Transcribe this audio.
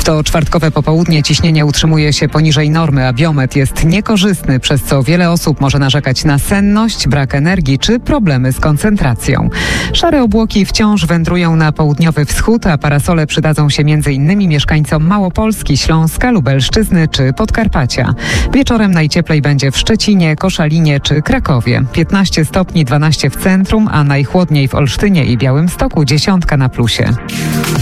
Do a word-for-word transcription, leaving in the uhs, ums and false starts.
W to czwartkowe popołudnie ciśnienie utrzymuje się poniżej normy, a biometr jest niekorzystny, przez co wiele osób może narzekać na senność, brak energii czy problemy z koncentracją. Szare obłoki wciąż wędrują na południowy wschód, a parasole przydadzą się między innymi mieszkańcom Małopolski, Śląska, Lubelszczyzny czy Podkarpacia. Wieczorem najcieplej będzie w Szczecinie, Koszalinie czy Krakowie. piętnaście stopni, dwanaście w centrum, a najchłodniej w Olsztynie i Białymstoku dziesiątka na plusie.